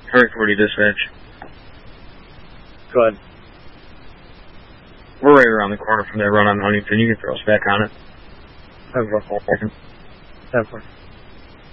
Hurry 40 dispatch. Go ahead. We're right around the corner from that run on Huntington. You can throw us back on it. 10-4. 10-4.